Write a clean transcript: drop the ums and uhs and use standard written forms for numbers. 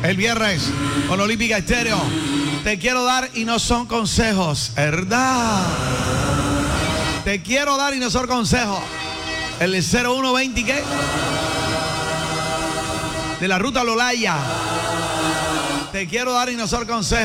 el viernes con Olímpica Estéreo. Te quiero dar y no son consejos, ¿verdad? Te quiero dar y no son consejos. El 0120, ¿qué? De la ruta Lolaya. Te quiero dar y no son consejos.